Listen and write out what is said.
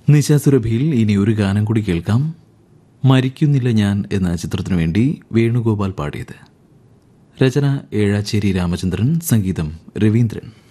നിശാസുരഭിയിൽ ഇനി ഒരു ഗാനം കൂടി കേൾക്കാം. മരിക്കുന്നില്ല ഞാൻ എന്ന ചിത്രത്തിനു വേണ്ടി വേണുഗോപാൽ പാടിയത്. രചന ഏഴാച്ചേരി രാമചന്ദ്രൻ, സംഗീതം രവീന്ദ്രൻ.